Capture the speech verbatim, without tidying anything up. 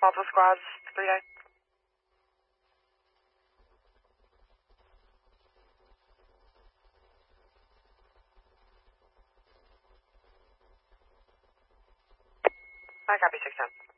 Multiple squads, three nine. I copy six ten.